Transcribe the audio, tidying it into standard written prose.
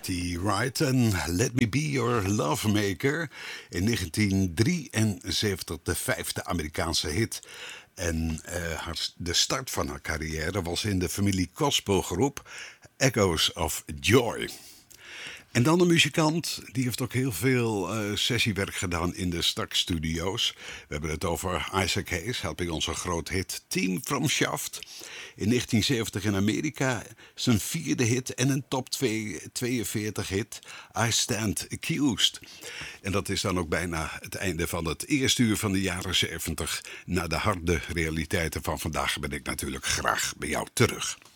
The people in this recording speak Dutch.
Betty Wright en Let Me Be Your Lovemaker. In 1973 de vijfde Amerikaanse hit. En de start van haar carrière was in de familie gospelgroep Echoes of Joy. En dan een muzikant, die heeft ook heel veel sessiewerk gedaan in de Stax Studio's. We hebben het over Isaac Hayes, helping onze groot hit Team from Shaft. In 1970 in Amerika zijn vierde hit en een top 42 hit, I Stand Accused. En dat is dan ook bijna het einde van het eerste uur van de jaren 70. Na de harde realiteiten van vandaag ben ik natuurlijk graag bij jou terug.